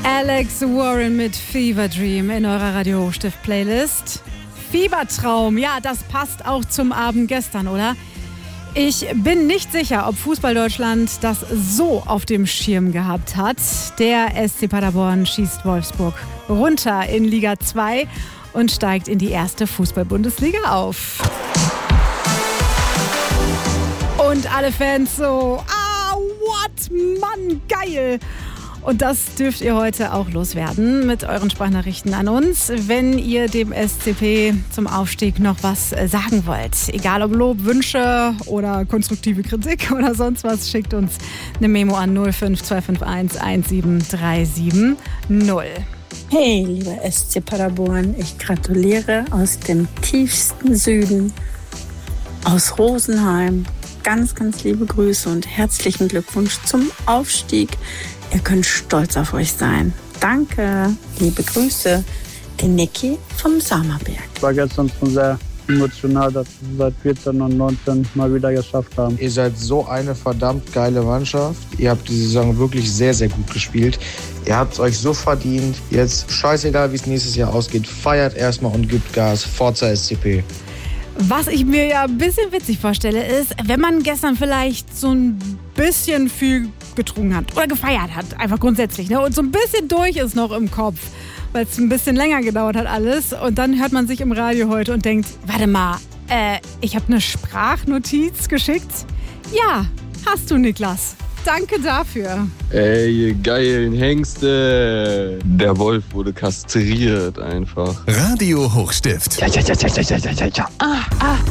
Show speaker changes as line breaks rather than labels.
Alex Warren mit Fever Dream in eurer Radio Hochstift-Playlist. Fiebertraum, ja, das passt auch zum Abend gestern, oder? Ich bin nicht sicher, ob Fußball Deutschland das so auf dem Schirm gehabt hat. Der SC Paderborn schießt Wolfsburg runter in Liga 2 und steigt in die erste Fußball-Bundesliga auf. Und alle Fans so, what, Mann, geil! Und das dürft ihr heute auch loswerden mit euren Sprachnachrichten an uns, wenn ihr dem SCP zum Aufstieg noch was sagen wollt. Egal ob Lob, Wünsche oder konstruktive Kritik oder sonst was, schickt uns eine Memo an 05251 17370.
Hey, lieber SC Paderborn, ich gratuliere aus dem tiefsten Süden, aus Rosenheim. Ganz, ganz liebe Grüße und herzlichen Glückwunsch zum Aufstieg. Ihr könnt stolz auf euch sein. Danke, liebe Grüße, der Niki vom Samerberg.
Es war gestern schon sehr emotional, dass wir seit 14 und 19 mal wieder geschafft haben.
Ihr seid so eine verdammt geile Mannschaft. Ihr habt die Saison wirklich sehr, sehr gut gespielt. Ihr habt es euch so verdient. Jetzt scheißegal, wie es nächstes Jahr ausgeht. Feiert erstmal und gibt Gas. Forza SCP.
Was ich mir ja ein bisschen witzig vorstelle, ist, wenn man gestern vielleicht so ein bisschen viel getrunken hat oder gefeiert hat, einfach grundsätzlich, ne? Und so ein bisschen durch ist noch im Kopf, weil es ein bisschen länger gedauert hat alles. Und dann hört man sich im Radio heute und denkt, warte mal, ich habe eine Sprachnotiz geschickt. Ja, hast du, Niklas. Danke dafür.
Ey, ihr geilen Hengste. Der Wolf wurde kastriert einfach.
Radio Hochstift.
Ja.